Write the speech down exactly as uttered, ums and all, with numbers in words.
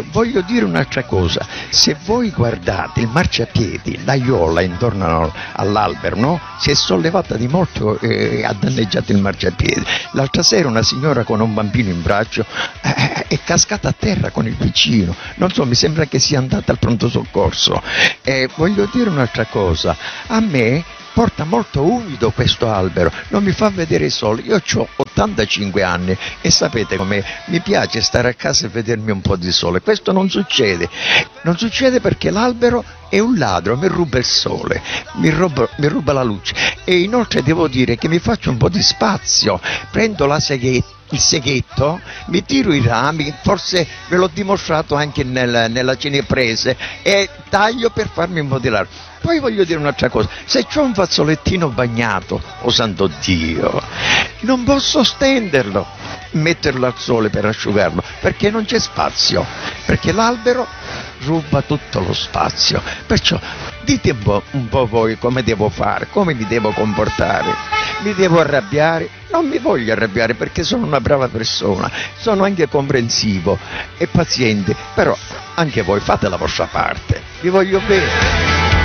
Eh, voglio dire un'altra cosa, se voi guardate il marciapiedi, l'aiuola intorno all'albero, no? Si è sollevata di molto e ha danneggiato il marciapiede. L'altra sera una signora con un bambino in braccio eh, è cascata a terra con il vicino, non so, mi sembra che sia andata al pronto soccorso. Eh, voglio dire un'altra cosa, a me porta molto umido questo albero, non mi fa vedere il sole. Io ho ottantacinque anni e sapete com'è, mi piace stare a casa e vedermi un po' di sole. Questo non succede, non succede perché l'albero è un ladro, mi ruba il sole, mi ruba, mi ruba la luce. E inoltre devo dire che mi faccio un po' di spazio, prendo la seghetta, il seghetto, mi tiro i rami, forse ve l'ho dimostrato anche nel, nella cineprese, e taglio per farmi un po' di largo. Poi voglio dire un'altra cosa, se c'ho un fazzolettino bagnato, oh santo Dio, non posso stenderlo, metterlo al sole per asciugarlo, perché non c'è spazio, perché l'albero ruba tutto lo spazio. Perciò dite un po', un po' voi come devo fare, come mi devo comportare. Mi devo arrabbiare? Non mi voglio arrabbiare perché sono una brava persona, sono anche comprensivo e paziente, però anche voi fate la vostra parte, vi voglio bene.